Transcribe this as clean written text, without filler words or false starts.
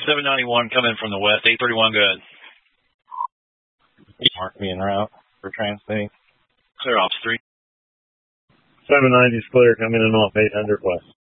791 coming from the west. 831, go ahead. Mark me en route for Trans-State. Clear, Ops 3. 790 is clear, coming in off 800 west.